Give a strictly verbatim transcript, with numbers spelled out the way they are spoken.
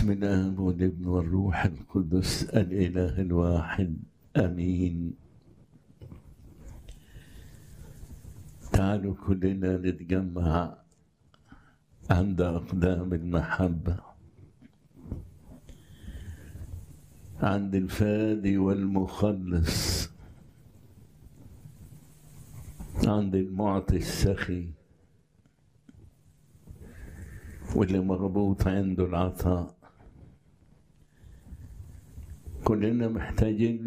باسم الآب والابن والروح القدس الإله الواحد آمين. تعالوا كلنا نتجمع عند أقدام المحبة، عند الفادي والمخلص، عند المعطي السخي واللي مربوط عنده العطاء. كلنا محتاجين